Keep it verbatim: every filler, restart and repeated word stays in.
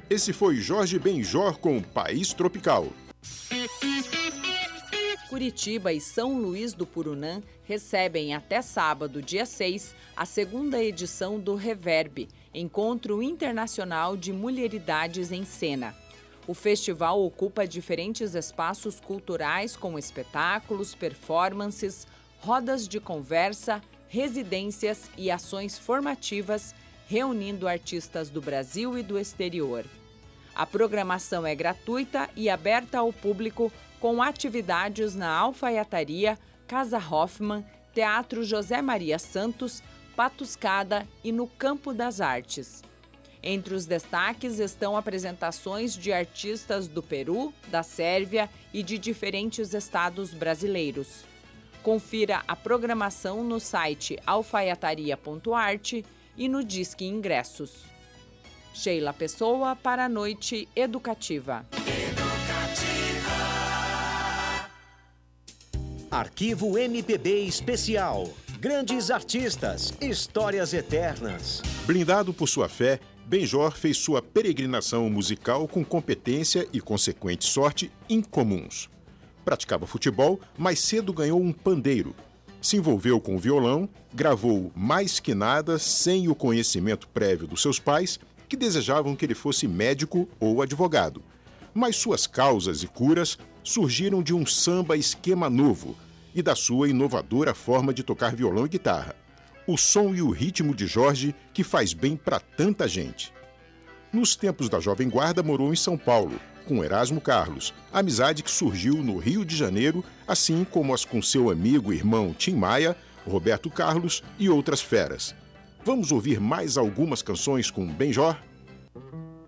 Esse foi Jorge Benjor com País Tropical. Curitiba e São Luís do Purunã recebem até sábado, dia seis, a segunda edição do Reverb, Encontro Internacional de Mulheridades em Cena. O festival ocupa diferentes espaços culturais com espetáculos, performances, rodas de conversa, residências e ações formativas, reunindo artistas do Brasil e do exterior. A programação é gratuita e aberta ao público, com atividades na Alfaiataria, Casa Hoffman, Teatro José Maria Santos, Patuscada e no Campo das Artes. Entre os destaques estão apresentações de artistas do Peru, da Sérvia e de diferentes estados brasileiros. Confira a programação no site alfaiataria ponto arte e no Disque Ingressos. Sheila Pessoa para a Noite Educativa. Arquivo M P B Especial. Grandes artistas, histórias eternas. Blindado por sua fé, Benjor fez sua peregrinação musical com competência e consequente sorte incomuns. Praticava futebol, mas cedo ganhou um pandeiro. Se envolveu com o violão, gravou Mais Que Nada sem o conhecimento prévio dos seus pais, que desejavam que ele fosse médico ou advogado. Mas suas causas e curas surgiram de um samba esquema novo e da sua inovadora forma de tocar violão e guitarra. O som e o ritmo de Jorge que faz bem para tanta gente. Nos tempos da Jovem Guarda morou em São Paulo, com Erasmo Carlos, amizade que surgiu no Rio de Janeiro, assim como as com seu amigo e irmão Tim Maia, Roberto Carlos e outras feras. Vamos ouvir mais algumas canções com Benjor?